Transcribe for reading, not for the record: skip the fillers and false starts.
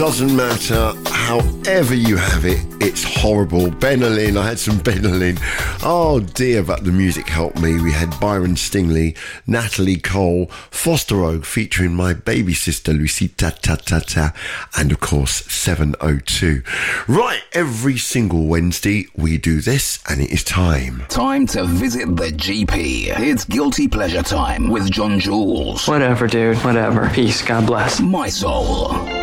Doesn't matter, however you have it, it's horrible. Benalyn, I had some Benalyn. Oh dear, but the music helped me. We had Byron Stingley, Natalie Cole, Foster Oak featuring my baby sister Lucita Ta, and of course 702. Right, every single Wednesday we do this, and it is time. Time to visit the GP. It's Guilty Pleasure time with John Jules. Whatever, dude, whatever. Peace, God bless. My Soul.